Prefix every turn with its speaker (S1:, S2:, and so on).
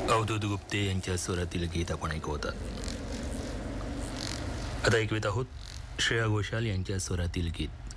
S1: अवधूत गुप्ते यांच्या स्वरातील गीत आपण ऐकवतात. आता ऐकवीत आहोत श्रेया घोषाल यांच्या स्वरातील गीत.